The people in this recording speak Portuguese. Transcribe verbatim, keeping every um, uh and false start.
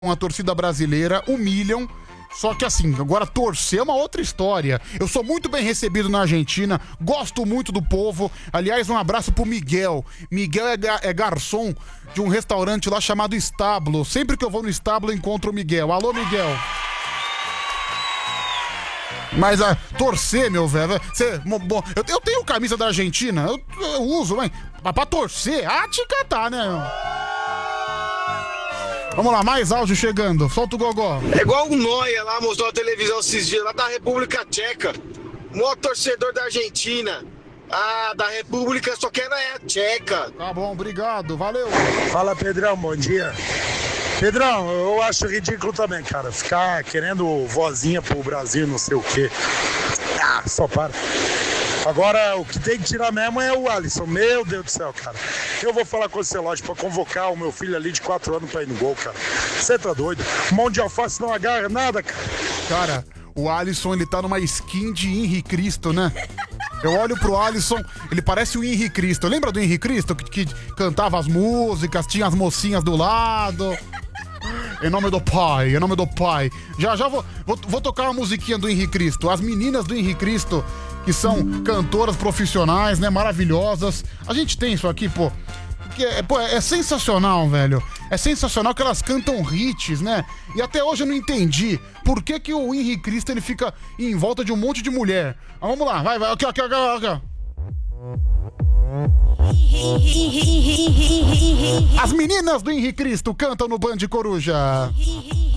a torcida brasileira, humilham. Só que assim, agora torcer é uma outra história. Eu sou muito bem recebido na Argentina, gosto muito do povo. Aliás, um abraço pro Miguel. Miguel é, ga- é garçom de um restaurante lá chamado Establo. Sempre que eu vou no Establo, eu encontro o Miguel. Alô, Miguel. Mas a torcer, meu velho, cê, mo- mo- eu, eu tenho camisa da Argentina, eu, eu uso, mas mas pra torcer, ah, te catar, né, meu? Vamos lá, mais áudio chegando. Solta o gogó. É igual o Noia lá mostrou na televisão esses dias, lá da República Tcheca. Mó torcedor da Argentina. Ah, da República, só que ela é a Tcheca. Tá bom, obrigado, valeu. Fala, Pedrão, bom dia. Pedrão, eu acho ridículo também, cara, ficar querendo vozinha pro Brasil, não sei o quê. Ah, só para. Agora, o que tem que tirar mesmo é o Alisson. Meu Deus do céu, cara. Eu vou falar com o Celote pra convocar o meu filho ali de quatro anos pra ir no gol, cara. Você tá doido? Mão de alface não agarra nada, cara. Cara, o Alisson, ele tá numa skin de Henri Cristo, né? Eu olho pro Alisson, ele parece o Henri Cristo. Lembra do Henri Cristo que, que cantava as músicas, tinha as mocinhas do lado? Em nome do pai, em nome do pai. Já já vou, vou, vou tocar uma musiquinha do Henri Cristo. As meninas do Henri Cristo, que são cantoras profissionais, né? Maravilhosas. A gente tem isso aqui, pô. Que é, pô, é sensacional, velho. É sensacional que elas cantam hits, né? E até hoje eu não entendi por que, que o Henri Cristo ele fica em volta de um monte de mulher. Ah, vamos lá, vai, vai. Aqui, aqui, aqui, aqui. As meninas do Henri Cristo cantam no Band Coruja.